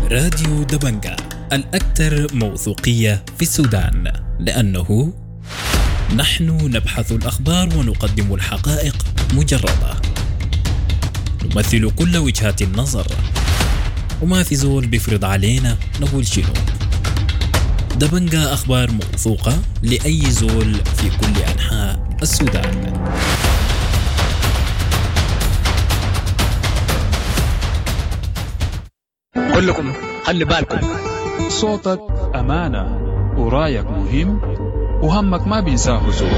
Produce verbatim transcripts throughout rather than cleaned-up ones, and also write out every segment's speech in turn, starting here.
راديو دبنجة الأكثر موثوقية في السودان، لأنه نحن نبحث الأخبار ونقدم الحقائق مجردة، نمثل كل وجهات النظر، وما في زول بيفرض علينا نقول شنو. دبنجة أخبار موثوقة لأي زول في كل أنحاء السودان. كلكم خلي بالكم، صوتك أمانة ورايك مهم وهمك ما بينساه زول.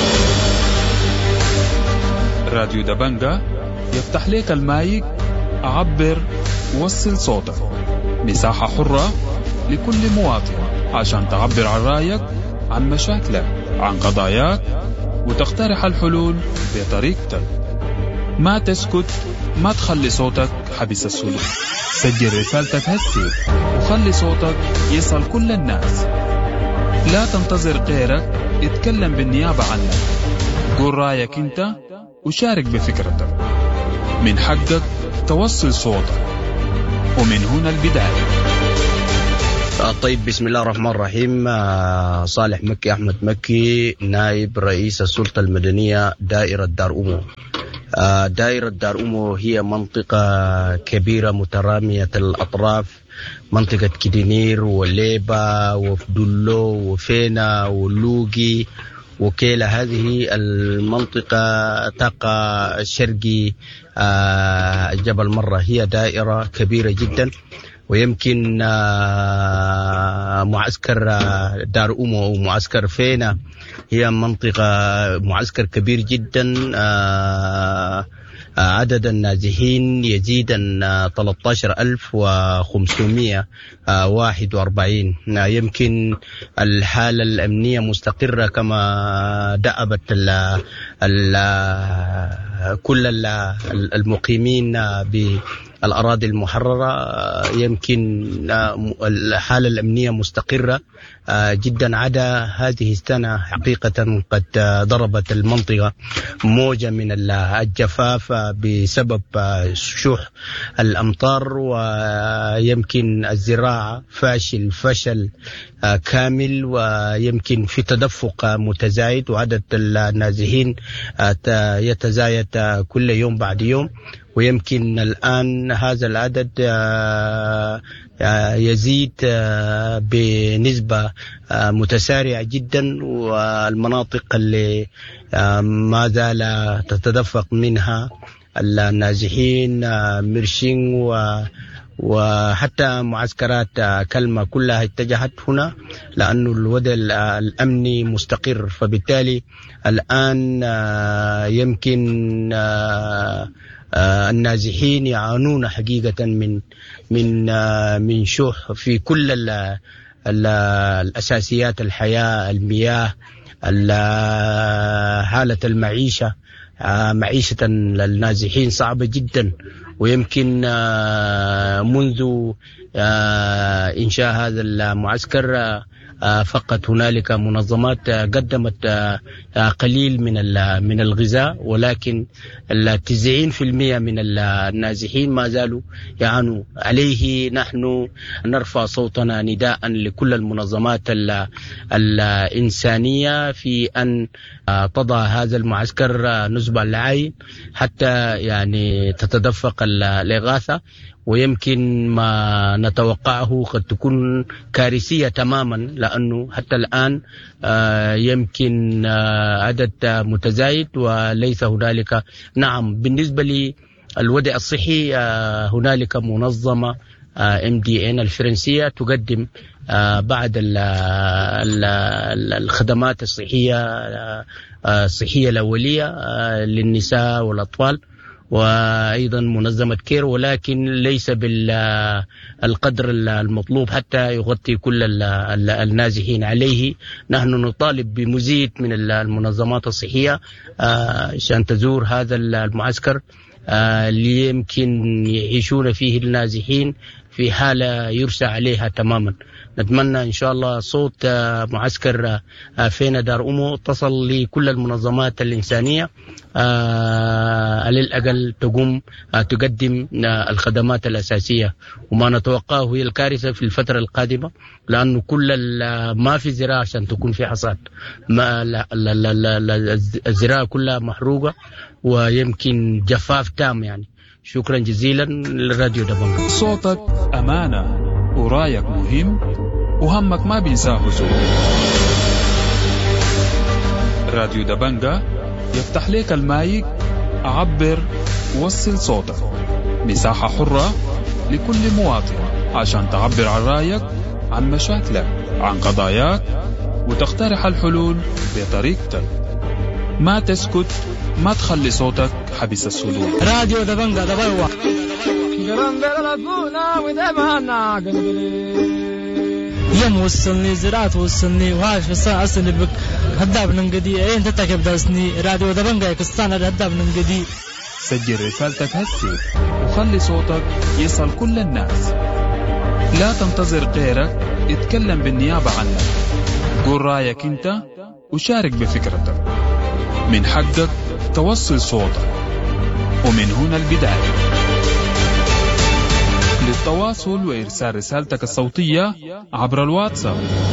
راديو دبنجة يفتح لك المايك، عبر ووصل صوتك، مساحة حرة لكل مواطن عشان تعبر عن رايك، عن مشاكلك، عن قضاياك، وتقترح الحلول بطريقتك. ما تسكت، ما تخلي صوتك حبس السلوك. سجل رسالتك هسي وخلي صوتك يصل كل الناس. لا تنتظر غيرك اتكلم بالنيابة عنك. قول رأيك انت وشارك بفكرتك. من حقك توصل صوتك، ومن هنا البداية. طيب، بسم الله الرحمن الرحيم. صالح مكي أحمد مكي، نائب رئيس السلطة المدنية دائرة دار أمو. دائرة دار أمو هي منطقة كبيرة مترامية الأطراف، منطقة كدينير وليبا وفدلو وفينا ولوغي وكيلا. هذه المنطقة تقع شرقي جبل مرة. هي دائرة كبيرة جدا، ويمكن معسكر دار أمو ومعسكر فينا هي منطقة معسكر كبير جدا. عدد النازحين يزيد عن ثلاثة عشر ألف وخمسمائة وواحد وأربعين. يمكن الحالة الأمنية مستقرة كما دأبت ال ال كل المقيمين بالأراضي المحررة. يمكن الحالة الأمنية مستقرة جدا، عدا هذه السنة حقيقة قد ضربت المنطقة موجة من الجفاف بسبب شح الأمطار، ويمكن الزراعة فاشل فشل كامل، ويمكن في تدفق متزايد، وعدد النازحين يتزايد كل يوم بعد يوم. ويمكن الآن هذا العدد يزيد بنسبة متسارعة جدا، والمناطق اللي ما زال تتدفق منها النازحين مرشين و وحتى معسكرات كلمة كلها اتجهت هنا، لأن الوضع الأمني مستقر. فبالتالي الآن يمكن النازحين يعانون حقيقة من من من شح في كل ال ال الأساسيات، الحياة، المياه، حالة المعيشة. معيشة النازحين صعبة جدا، ويمكن منذ إنشاء هذا المعسكر فقط هنالك منظمات قدمت قليل من من الغذاء، ولكن التسعين في المئة من النازحين ما زالوا يعانوا. عليه نحن نرفع صوتنا نداء لكل المنظمات الإنسانية في أن تضع هذا المعسكر نصب العين حتى يعني تتدفق الإغاثة. ويمكن ما نتوقعه قد تكون كارثية تماما، لأنه حتى الآن يمكن عدد متزايد وليس هنالك. نعم، بالنسبة للوضع الصحي هنالك منظمة إم دي إن الفرنسية تقدم بعض الخدمات الصحية الصحية الأولية للنساء والأطفال، وأيضا منظمة كير، ولكن ليس بالقدر المطلوب حتى يغطي كل النازحين. عليه نحن نطالب بمزيد من المنظمات الصحية عشان تزور هذا المعسكر اللي يمكن يعيشون فيه النازحين في حالة يرسى عليها تماما. نتمنى إن شاء الله صوت معسكر فينا دار أمو تصل لكل المنظمات الإنسانية على الأقل تقوم تقدم الخدمات الأساسية، وما نتوقعه هي الكارثة في الفترة القادمة، لأنه كل ما في زراعة عشان تكون في حصاد، ما الزراعة كلها محروقة ويمكن جفاف تام يعني. شكرا جزيلا للراديو دبنجا. صوتك أمانة ورايك مهم وهمك ما بينساه سوء. راديو دبنجا يفتح لك المايك، عبر وصل صوتك. مساحة حرة لكل مواطن عشان تعبر عن رايك، عن مشاكلك، عن قضاياك، وتقترح الحلول بطريقتك. ما تسكت، ما تخلي صوتك حبس الصدور. راديو دبنجا دبوا يوم وصلني زراعة وصلني وهاش فصان أصلي بك هداب ننقدي أين تتكب داسني. راديو دبنجا كستان هداب ننقدي. سجل رسالتك هسي وخلي صوتك يصل كل الناس. لا تنتظر غيرك يتكلم بالنيابة عنك. قول رأيك انت وشارك بفكرتك. من حقك توصل صوتك، ومن هنا البداية. للتواصل وإرسال رسالتك الصوتية عبر الواتساب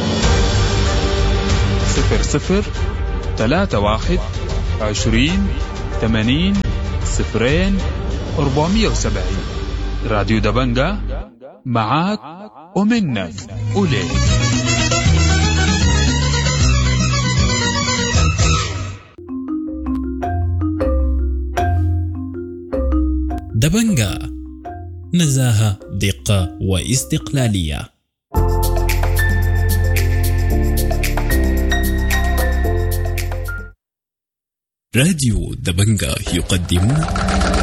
صفر صفر ثلاثة واحد عشرين ثمانين صفرين أربعمية وسبعين. راديو دبنجا معاك ومنك وليك. دبنجا، نزاهة، دقة واستقلالية. راديو دبنجا يقدم